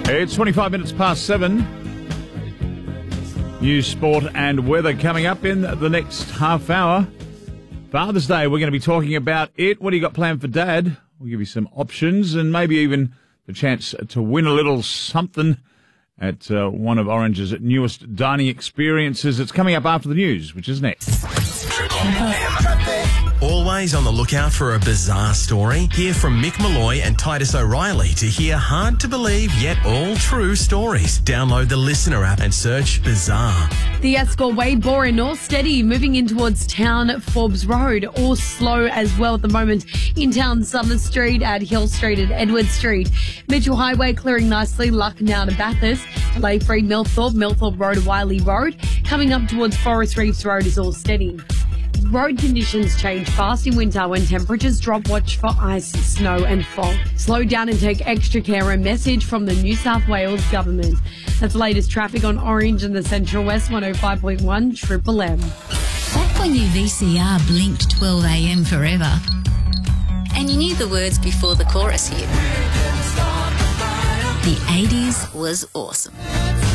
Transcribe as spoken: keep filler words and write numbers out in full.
It's twenty-five minutes past seven. News, sport and weather coming up in the next half hour. Father's Day, we're going to be talking about it. What do you got planned for Dad? We'll give you some options and maybe even the chance to win a little something at uh, one of Orange's newest dining experiences. It's coming up after the news, which is next. Always on the lookout for a bizarre story? Hear from Mick Malloy and Titus O'Reilly to hear hard-to-believe yet all-true stories. Download the Listener app and search Bizarre. The Escort Way, boring or steady, moving in towards town, Forbes Road, or slow as well at the moment in town, Summer Street, at Hill Street and Edward Street. Mitchell Highway clearing nicely, Luck now to Bathurst, delay free Millthorpe, Millthorpe Road, Wiley Road. Coming up towards Forest Reefs Road is all steady. Road conditions change fast in winter when temperatures drop. Watch for ice, snow and fog. Slow down and take extra care. A message from the New South Wales government. That's the latest traffic on Orange and the Central West one oh five point one Triple M. Back when your V C R blinked twelve a m forever and you knew the words before the chorus hit. The eighties was awesome.